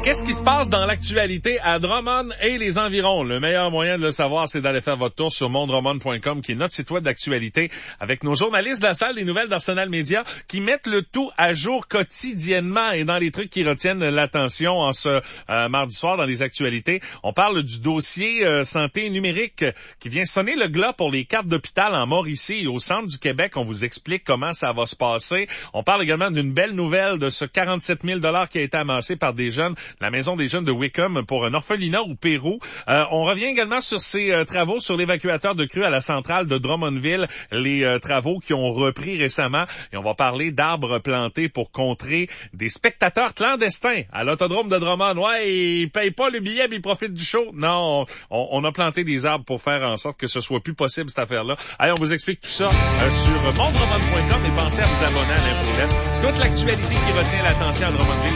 Qu'est-ce qui se passe dans l'actualité à Drummond et les environs? Le meilleur moyen de le savoir, c'est d'aller faire votre tour sur mondrummond.com, qui est notre site web d'actualité, avec nos journalistes de la salle des nouvelles d'Arsenal Média, qui mettent le tout à jour quotidiennement. Et dans les trucs qui retiennent l'attention en ce mardi soir dans les actualités, on parle du dossier santé numérique qui vient sonner le glas pour les cartes d'hôpital en Mauricie et au centre du Québec. On vous explique comment ça va se passer. On parle également d'une belle nouvelle de ce 47 000 $ qui a été amassé par des jeunes, la Maison des jeunes de Wickham, pour un orphelinat au Pérou. On revient également sur ces travaux sur l'évacuateur de crues à la centrale de Drummondville, les travaux qui ont repris récemment. Et on va parler d'arbres plantés pour contrer des spectateurs clandestins à l'autodrome de Drummond. Ouais, ils payent pas le billet, mais ils profitent du show. Non, on a planté des arbres pour faire en sorte que ce soit plus possible, cette affaire-là. Allez, on vous explique tout ça sur mondrummond.com et pensez à vous abonner à l'infolette. Toute l'actualité qui retient l'attention à Drummondville